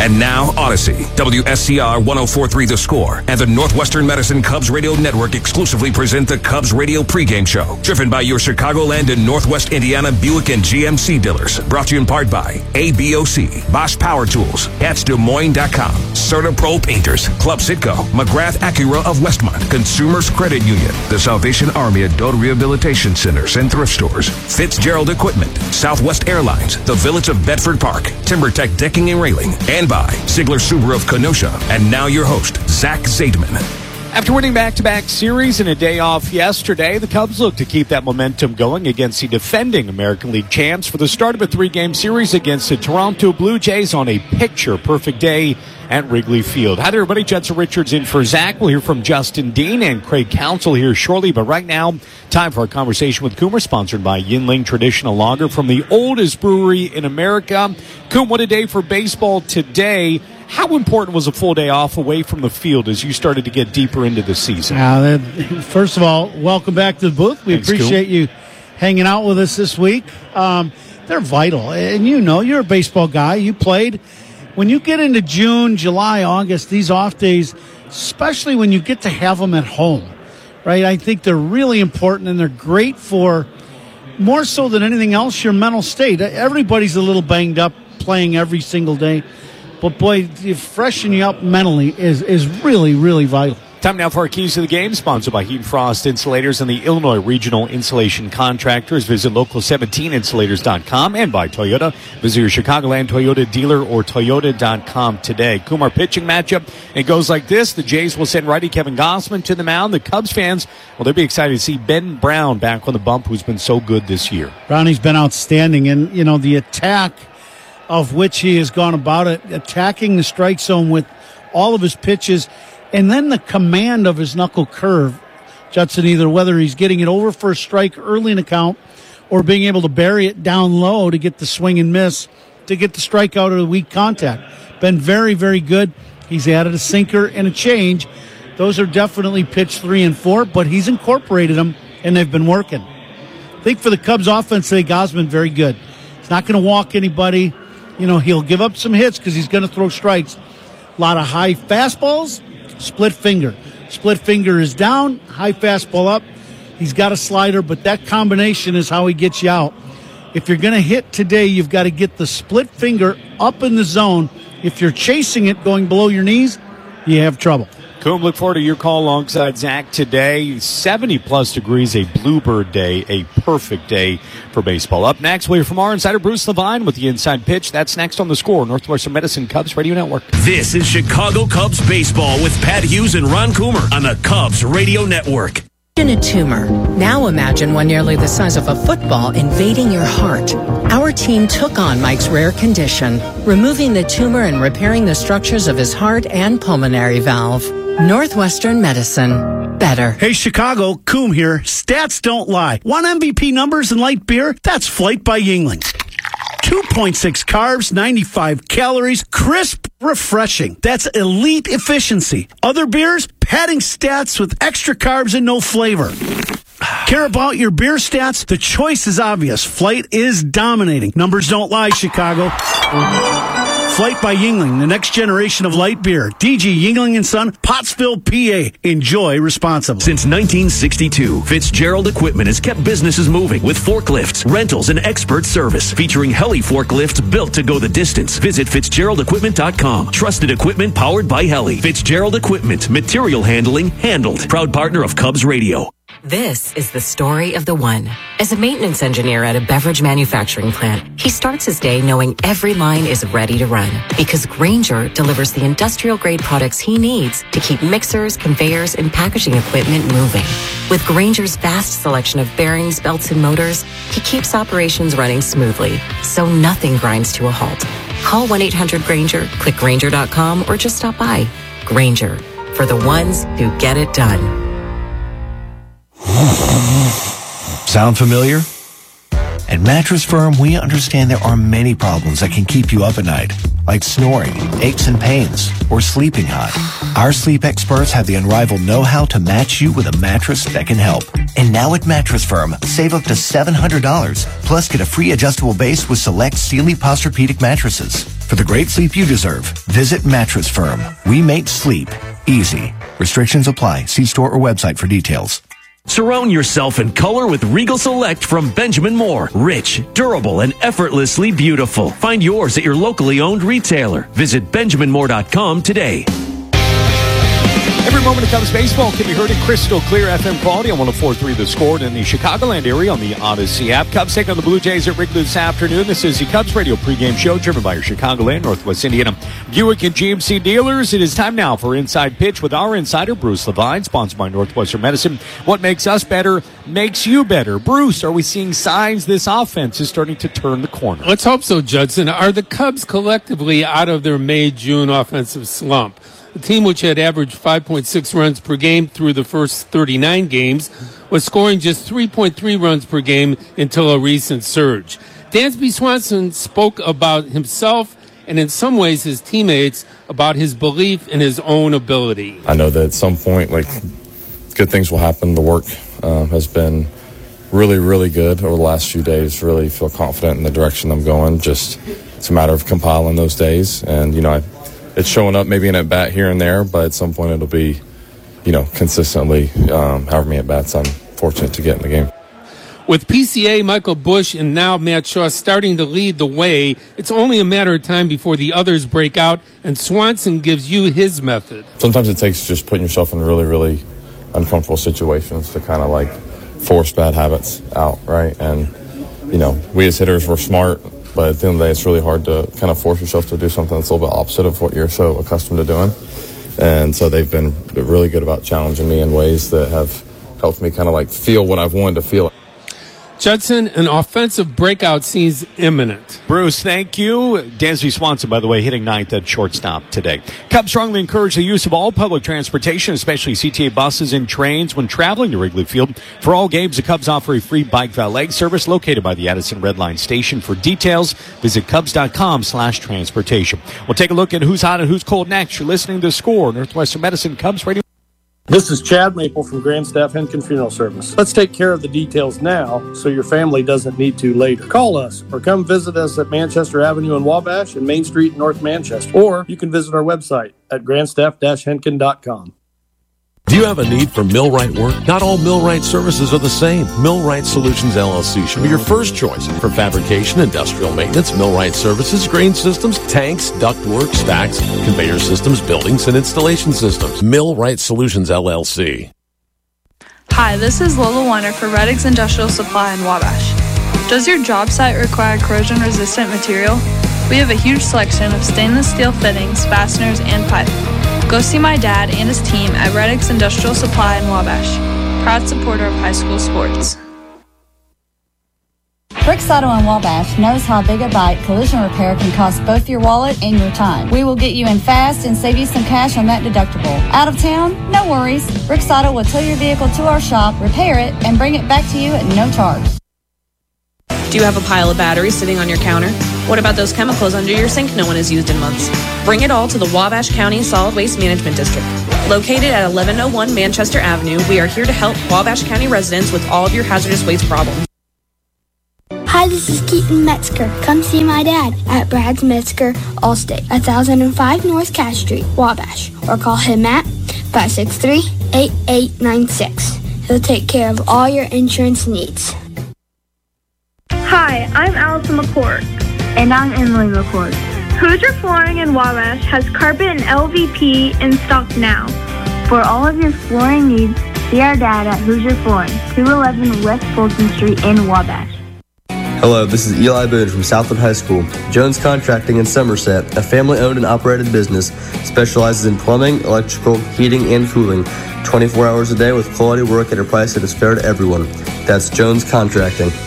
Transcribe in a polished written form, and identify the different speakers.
Speaker 1: And now, Odyssey, WSCR 104.3 The Score, and the Northwestern Medicine Cubs Radio Network exclusively present the Cubs Radio pregame show, driven by your Chicagoland and Northwest Indiana Buick and GMC dealers. Brought to you in part by ABOC, Bosch Power Tools, CatsDesMoines.com, CertaPro Painters, Club Sitco, McGrath Acura of Westmont, Consumers Credit Union, the Salvation Army Adult Rehabilitation Centers and Thrift Stores, Fitzgerald Equipment, Southwest Airlines, the Village of Bedford Park, TimberTech Decking and Railing, and by Ziegler Subaru of Kenosha. And now your host, Zach Zaidman.
Speaker 2: After winning back-to-back series and a day off yesterday, the Cubs look to keep that momentum going against the defending American League champs for the start of a three-game series against the Toronto Blue Jays on a picture-perfect day at Wrigley Field. Hi there, everybody. Judson Richards in for Zach. We'll hear from Justin Dean and Craig Counsell here shortly. But right now, time for a conversation with Coomer, sponsored by Yuengling Traditional Lager from the oldest brewery in America. Coom, what a day for baseball today. How important was a full day off away from the field as you started to get deeper into the season?
Speaker 3: First of all, welcome back to the booth. We appreciate you hanging out with us this week. They're vital. And you know, you're a baseball guy. You played. When you get into June, July, August, these off days, especially when you get to have them at home, right? I think they're really important, and they're great for, more so than anything else, your mental state. Everybody's a little banged up playing every single day. But, boy, freshen you up mentally is really, really vital.
Speaker 2: Time now for our Keys to the Game, sponsored by Heat and Frost Insulators and the Illinois Regional Insulation Contractors. Visit local17insulators.com, and by Toyota. Visit your Chicagoland Toyota dealer or toyota.com today. Kumar pitching matchup. It goes like this. The Jays will send righty Kevin Gausman to the mound. The Cubs fans, well, they'll be excited to see Ben Brown back on the bump, who's been so good this year.
Speaker 3: Brownie's been outstanding, and, you know, the attack of which he has gone about it, attacking the strike zone with all of his pitches, and then the command of his knuckle curve, Judson, either whether he's getting it over for a strike early in the count or being able to bury it down low to get the swing and miss, to get the strikeout or the weak contact. Been very, very good. He's added a sinker and a change. Those are definitely pitch 3 and 4, but he's incorporated them, and they've been working. I think for the Cubs offense today, Gausman, very good. He's not going to walk anybody. You know, he'll give up some hits because he's going to throw strikes. A lot of high fastballs, split finger. Split finger is down, high fastball up. He's got a slider, but that combination is how he gets you out. If you're going to hit today, you've got to get the split finger up in the zone. If you're chasing it going below your knees, you have trouble.
Speaker 2: Coom, look forward to your call alongside Zach today. 70-plus degrees, a bluebird day, a perfect day for baseball. Up next, we'll hear from our insider, Bruce Levine, with the Inside Pitch. That's next on The Score, Northwestern Medicine Cubs Radio Network.
Speaker 4: This is Chicago Cubs Baseball with Pat Hughes and Ron Coomer on the Cubs Radio Network.
Speaker 5: A tumor. Now imagine one nearly the size of a football invading your heart. Our team took on Mike's rare condition, removing the tumor and repairing the structures of his heart and pulmonary valve. Northwestern Medicine. Better.
Speaker 3: Hey, Chicago, Coom here. Stats don't lie. Want MVP numbers and light beer? That's Flight by Yuengling. 2.6 carbs, 95 calories, crisp, refreshing. That's elite efficiency. Other beers, padding stats with extra carbs and no flavor. Care about your beer stats? The choice is obvious. Flight is dominating. Numbers don't lie, Chicago. Flight by Yuengling, the next generation of light beer. DG Yuengling & Son, Pottsville, PA. Enjoy responsibly.
Speaker 4: Since 1962, Fitzgerald Equipment has kept businesses moving with forklifts, rentals, and expert service. Featuring heli forklifts built to go the distance. Visit FitzgeraldEquipment.com. Trusted equipment powered by heli. Fitzgerald Equipment. Material handling handled. Proud partner of Cubs Radio.
Speaker 6: This is the story of the one. As a maintenance engineer at a beverage manufacturing plant, he starts his day knowing every line is ready to run because Grainger delivers the industrial-grade products he needs to keep mixers, conveyors, and packaging equipment moving. With Grainger's vast selection of bearings, belts, and motors, he keeps operations running smoothly, so nothing grinds to a halt. Call 1-800-GRAINGER, click Grainger.com, or just stop by. Grainger, for the ones who get it done.
Speaker 7: Sound familiar? At Mattress Firm, we understand there are many problems that can keep you up at night, like snoring, aches and pains, or sleeping hot. Our sleep experts have the unrivaled know-how to match you with a mattress that can help. And now at Mattress Firm, save up to $700, plus get a free adjustable base with select Sealy Posturepedic mattresses. For the great sleep you deserve, visit Mattress Firm. We make sleep easy. Restrictions apply. See store or website for details.
Speaker 4: Surround yourself in color with Regal Select from Benjamin Moore. Rich, durable, and effortlessly beautiful. Find yours at your locally owned retailer. Visit BenjaminMoore.com today.
Speaker 2: Every moment of Cubs baseball can be heard in crystal clear FM quality on 104.3 The Score and in the Chicagoland area on the Odyssey app. Cubs take on the Blue Jays at Wrigley this afternoon. This is the Cubs Radio pregame show driven by your Chicagoland, Northwest Indiana, Buick, and GMC dealers. It is time now for Inside Pitch with our insider, Bruce Levine, sponsored by Northwestern Medicine. What makes us better makes you better. Bruce, are we seeing signs this offense is starting to turn the corner?
Speaker 8: Let's hope so, Judson. Are the Cubs collectively out of their May-June offensive slump? The team, which had averaged 5.6 runs per game through the first 39 games, was scoring just 3.3 runs per game until a recent surge. Dansby Swanson spoke about himself and in some ways his teammates about his belief in his own ability.
Speaker 9: I know that at some point, good things will happen. The work has been really, really good over the last few days. Really feel confident in the direction I'm going. Just it's a matter of compiling those days. And, it's showing up maybe in at bat here and there, but at some point it'll be, consistently, however many at bats I'm fortunate to get in the game.
Speaker 8: With PCA, Michael Busch, and now Matt Shaw starting to lead the way, it's only a matter of time before the others break out, and Swanson gives you his method.
Speaker 9: Sometimes it takes just putting yourself in really, really uncomfortable situations to kind of force bad habits out, right? And, we as hitters were smart. But at the end of the day, it's really hard to kind of force yourself to do something that's a little bit opposite of what you're so accustomed to doing. And so they've been really good about challenging me in ways that have helped me kind of feel what I've wanted to feel.
Speaker 8: Judson, an offensive breakout seems imminent.
Speaker 2: Bruce, thank you. Dansby Swanson, by the way, hitting ninth at shortstop today. Cubs strongly encourage the use of all public transportation, especially CTA buses and trains when traveling to Wrigley Field. For all games, the Cubs offer a free bike valet service located by the Addison Red Line Station. For details, visit Cubs.com/transportation. We'll take a look at who's hot and who's cold next. You're listening to The Score, Northwestern Medicine Cubs Radio.
Speaker 10: This is Chad Maple from Grand Staff Henkin Funeral Service. Let's take care of the details now so your family doesn't need to later. Call us or come visit us at Manchester Avenue in Wabash and Main Street in North Manchester. Or you can visit our website at grandstaff-henkin.com.
Speaker 11: Do you have a need for millwright work? Not all millwright services are the same. Millwright Solutions LLC should be your first choice for fabrication, industrial maintenance, millwright services, grain systems, tanks, ductwork, stacks, conveyor systems, buildings, and installation systems. Millwright Solutions LLC.
Speaker 12: Hi, this is Lola Warner for Reddix Industrial Supply in Wabash. Does your job site require corrosion-resistant material? We have a huge selection of stainless steel fittings, fasteners, and pipe. Go see my dad and his team at Reddix Industrial Supply in Wabash. Proud supporter of high school sports.
Speaker 13: Bricks Auto in Wabash knows how Big a Bite collision repair can cost both your wallet and your time. We will get you in fast and save you some cash on that deductible. Out of town? No worries. Bricks Auto will tow your vehicle to our shop, repair it, and bring it back to you at no charge.
Speaker 14: Do you have a pile of batteries sitting on your counter? What about those chemicals under your sink no one has used in months? Bring it all to the Wabash County Solid Waste Management District. Located at 1101 Manchester Avenue, we are here to help Wabash County residents with all of your hazardous waste problems.
Speaker 15: Hi, this is Keaton Metzger. Come see my dad at Brad's Metzger Allstate, 1005 North Cash Street, Wabash, or call him at 563-8896. He'll take care of all your insurance needs.
Speaker 16: Hi, I'm Allison McCord.
Speaker 17: And I'm Emily McCord.
Speaker 16: Hoosier Flooring in Wabash has carpet and LVP in stock now.
Speaker 17: For all of your flooring needs, see our dad at Hoosier Flooring, 211 West Fulton Street in Wabash.
Speaker 18: Hello, this is Eli Boone from Southwood High School. Jones Contracting in Somerset, a family-owned and operated business, specializes in plumbing, electrical, heating, and cooling, 24 hours a day with quality work at a price that is fair to everyone. That's Jones Contracting.